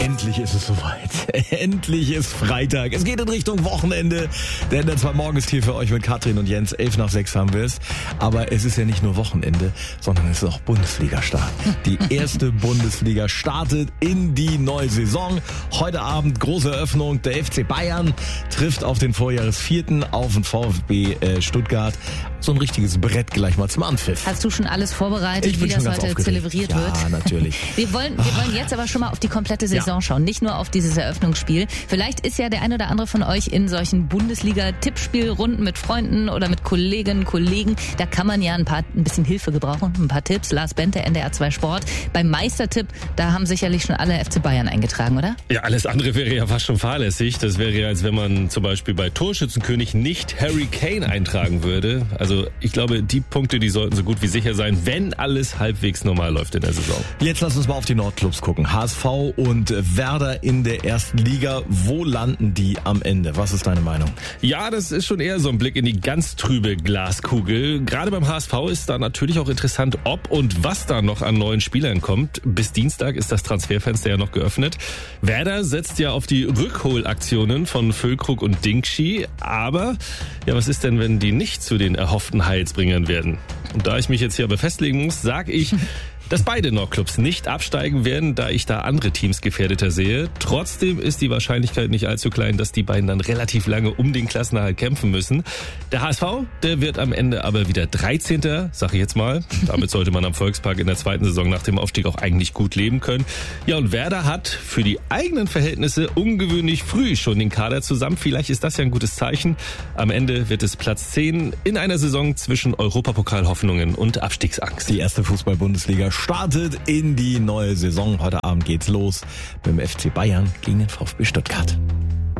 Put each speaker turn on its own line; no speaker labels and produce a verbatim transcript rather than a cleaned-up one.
Endlich ist es soweit. Endlich ist Freitag. Es geht in Richtung Wochenende. Der Ender zwei morgens hier für euch mit Katrin und Jens. elf nach sechs haben wir es. Aber es ist ja nicht nur Wochenende, sondern es ist auch Bundesliga-Start. Die erste Bundesliga startet in die neue Saison. Heute Abend große Eröffnung. Der F C Bayern trifft auf den Vorjahresvierten auf den VfB äh, Stuttgart. So ein richtiges Brett gleich mal zum Anpfiff.
Hast du schon alles vorbereitet, wie das heute aufgeregt. zelebriert
ja,
wird?
Ja, natürlich.
Wir wollen, wir wollen jetzt aber schon mal auf die komplette Saison ja. schauen, nicht nur auf dieses Eröffnungsspiel. Vielleicht ist ja der ein oder andere von euch in solchen Bundesliga-Tippspielrunden mit Freunden oder mit Kolleginnen, Kollegen. Da kann man ja ein paar, ein bisschen Hilfe gebrauchen, ein paar Tipps. Lars Bente, N D R zwei Sport. Beim Meistertipp, da haben sicherlich schon alle F C Bayern eingetragen, oder?
Ja, alles andere wäre ja fast schon fahrlässig. Das wäre ja, als wenn man zum Beispiel bei Torschützenkönig nicht Harry Kane eintragen würde. Also ich glaube, die Punkte, die sollten so gut wie sicher sein, wenn alles halbwegs normal läuft in der Saison.
Jetzt lass uns mal auf die Nordclubs gucken. H S V und Werder in der ersten Liga. Wo landen die am Ende? Was ist deine Meinung?
Ja, das ist schon eher so ein Blick in die ganz trübe Glaskugel. Gerade beim H S V ist da natürlich auch interessant, ob und was da noch an neuen Spielern kommt. Bis Dienstag ist das Transferfenster ja noch geöffnet. Werder setzt ja auf die Rückholaktionen von Füllkrug und Dingschi. Aber, ja, was ist denn, wenn die nicht zu den erhofften Heilsbringern werden? Und da ich mich jetzt hier aber festlegen muss, sage ich, dass beide Nordclubs nicht absteigen werden, da ich da andere Teams gefährdeter sehe. Trotzdem ist die Wahrscheinlichkeit nicht allzu klein, dass die beiden dann relativ lange um den Klassenerhalt kämpfen müssen. Der H S V, der wird am Ende aber wieder dreizehnter, sag ich jetzt mal. Damit sollte man am Volkspark in der zweiten Saison nach dem Aufstieg auch eigentlich gut leben können. Ja, und Werder hat für die eigenen Verhältnisse ungewöhnlich früh schon den Kader zusammen. Vielleicht ist das ja ein gutes Zeichen. Am Ende wird es Platz zehn in einer Saison zwischen Europapokalhoffnungen und Abstiegsangst.
Die erste Fußball-Bundesliga startet in die neue Saison. Heute Abend geht's los mit dem F C Bayern gegen den VfB Stuttgart.